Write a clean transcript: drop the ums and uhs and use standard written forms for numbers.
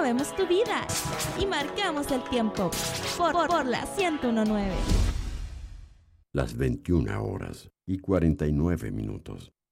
movemos tu vida y marcamos el tiempo por la 101.9. Las 21 horas y 49 minutos.